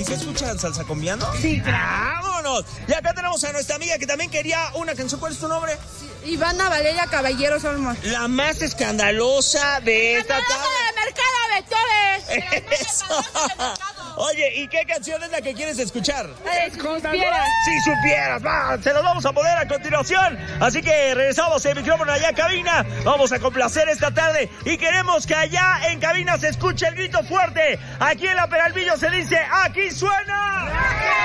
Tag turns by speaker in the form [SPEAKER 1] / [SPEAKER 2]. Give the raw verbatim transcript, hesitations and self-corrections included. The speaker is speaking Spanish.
[SPEAKER 1] ¿Y se escuchan salsa combiando?
[SPEAKER 2] Sí, claro.
[SPEAKER 1] ¡Vámonos! Y acá tenemos a nuestra amiga que también quería una canción. ¿Cuál es tu nombre?
[SPEAKER 2] Ivana Valeria Caballeros Olmos.
[SPEAKER 1] La más escandalosa de esta tarde.
[SPEAKER 2] del mercado de Torres.
[SPEAKER 1] Eso. Oye, ¿y qué canción es la que quieres escuchar?
[SPEAKER 2] Si supieras.
[SPEAKER 1] Si supieras, va, se los vamos a poner a continuación. Así que regresamos el micrófono allá en cabina. Vamos a complacer esta tarde y queremos que allá en cabina se escuche el grito fuerte. Aquí en la Peralvillo se dice, ¡aquí suena!